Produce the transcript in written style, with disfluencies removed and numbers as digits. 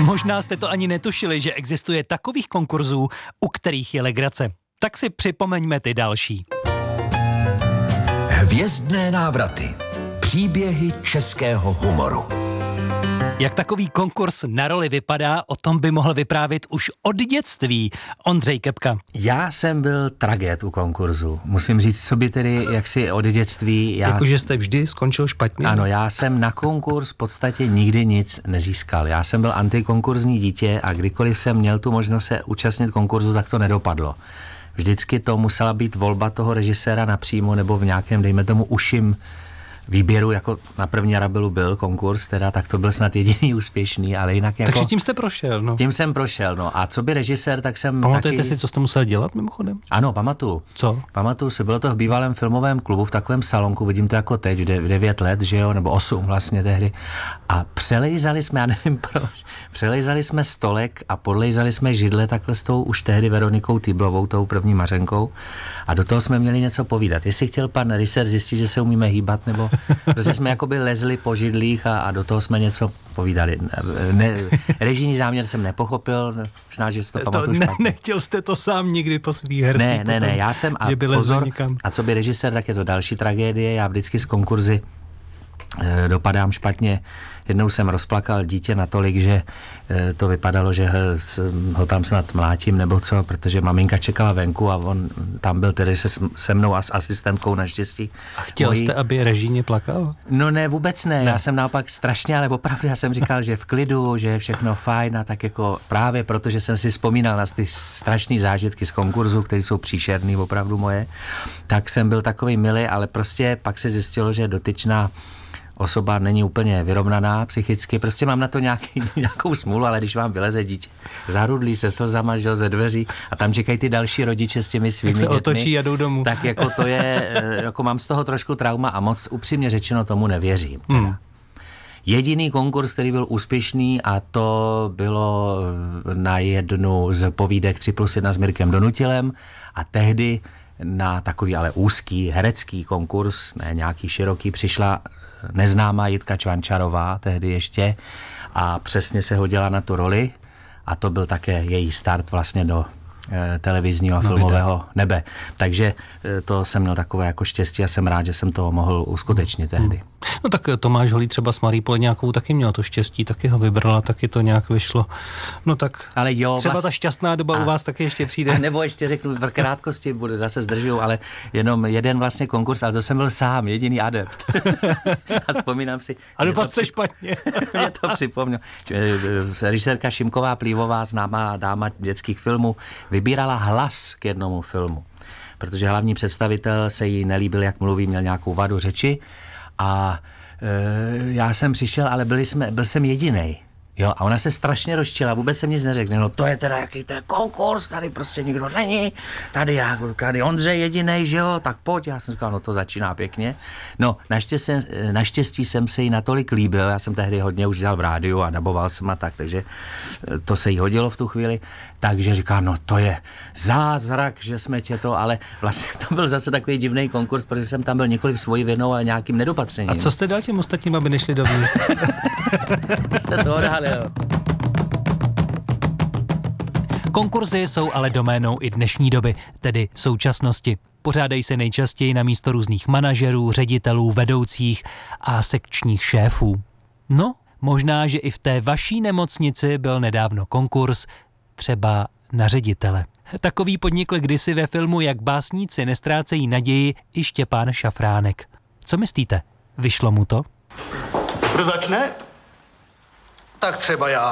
Možná jste to ani netušili, že existuje takových konkurzů, u kterých je legrace. Tak si připomeňme ty další. Hvězdné návraty. Příběhy českého humoru. Jak takový konkurs na roli vypadá, o tom by mohl vyprávět už od dětství Ondřej Kepka. Já jsem byl tragéd u konkurzu. Musím říct, co by tedy jaksi od dětství... Jakože jste vždy skončil špatně? Ano, já jsem na konkurs v podstatě nikdy nic nezískal. Já jsem byl antikonkurzní dítě a kdykoliv jsem měl tu možnost se účastnit konkurzu, tak to nedopadlo. Vždycky to musela být volba toho režiséra napřímo nebo v nějakém, dejme tomu, uším výběru, jako na první Arabelu byl konkurs, teda, tak to byl snad jediný úspěšný, ale jinak jako... Takže tím jste prošel, no. Tím jsem prošel, no. A co by režisér, tak jsem Pamatujete taky... si, co jste musel dělat mimochodem? Ano, pamatuju. Co? Pamatuju si, bylo to v bývalém filmovém klubu, v takovém salonku, vidím to jako teď, v 9 let, že jo, nebo 8 vlastně tehdy. A přelejzali jsme, já nevím proč, přelejzali jsme stolek a podlejzali jsme židle takhle s tou už tehdy Veronikou Týblovou, tou první Mařenkou. A do toho jsme měli něco povídat. Jestli chtěl pan režisér zjistit, že se umíme hýbat, nebo prostě jsme jakoby lezli po židlích a do toho jsme něco povídali. Režijní záměr jsem nepochopil, možná, že si to pamatuju špatně. Nechtěl jste to sám nikdy po svých hercích? Ne, já jsem, a pozor, a co by režisér, tak je to další tragédie, já vždycky z konkurzy dopadám špatně. Jednou jsem rozplakal dítě natolik, že to vypadalo, že ho tam snad mlátím nebo co, protože maminka čekala venku a on tam byl tedy se mnou a s asistentkou naštěstí. A chtěl jste, aby režijně plakal? No ne, vůbec ne. Já jsem naopak strašně, ale opravdu já jsem říkal, že v klidu, že je všechno fajn a tak jako právě protože jsem si vzpomínal na ty strašné zážitky z konkurzu, které jsou příšerný opravdu moje, tak jsem byl takový milý, ale prostě pak se zjistilo, že dotyčná osoba není úplně vyrovnaná psychicky, prostě mám na to nějakou smůlu, ale když vám vyleze dítě zarudlý se slzama, že, ze dveří a tam čekají ty další rodiče s těmi svými dětmi. Tak se otočí a jdou domů. Tak jako to je, jako mám z toho trošku trauma a moc upřímně řečeno tomu nevěřím. Jediný konkurs, který byl úspěšný, a to bylo na jednu z povídek 3+1 s Mirkem Donutilem a tehdy na takový ale úzký herecký konkurs, ne nějaký široký, přišla neznámá Jitka Čvančarová tehdy ještě a přesně se hodila na tu roli a to byl také její start vlastně do televizního a filmového nebe. Takže to jsem měl takové jako štěstí a jsem rád, že jsem to mohl uskutečnit tehdy. No tak Tomáš Holý třeba s Marí Poledňákovou taky měl to štěstí, taky ho vybrala, taky to nějak vyšlo. No tak ale jo, třeba ta šťastná doba u vás taky ještě přijde. Nebo ještě řeknu v krátkosti, budu zase zdržu, ale jenom jeden vlastně konkurs, ale to jsem byl sám, jediný adept. A vzpomínám si. A dopadl se špatně. Mě to připomněl. Režisérka Šimková Plívová, známá dáma dětských filmů, vybírala hlas k jednomu filmu, protože hlavní představitel se jí nelíbil, jak mluví, měl nějakou vadu řeči a já jsem přišel, ale byl jsem jedinej. Jo, a ona se strašně rozčila, vůbec jsem nic neřekl. No to je teda jaký to je konkurs, tady prostě nikdo není, tady Ondřej jedinej, že jo, tak pojď. Já jsem říkal, no to začíná pěkně. No, naštěstí jsem se jí natolik líbil, já jsem tehdy hodně už dělal v rádiu a daboval jsem a tak, takže to se jí hodilo v tu chvíli. Takže říká, no to je zázrak, že jsme tě to, ale vlastně to byl zase takový divný konkurs, protože jsem tam byl několik svojí vinou, ale nějakým nedopatřením. A co jste dal těm ostatním, aby nešli dovnitř? Jste to odhali, jo. Konkurzy jsou ale doménou i dnešní doby, tedy současnosti. Pořádají se nejčastěji na místo různých manažerů, ředitelů, vedoucích a sekčních šéfů. No, možná, že i v té vaší nemocnici byl nedávno konkurs, třeba na ředitele. Takový podnikl kdysi ve filmu Jak básníci nestrácejí naději i Štěpán Šafránek. Co myslíte? Vyšlo mu to? Kdo začne? Tak třeba já.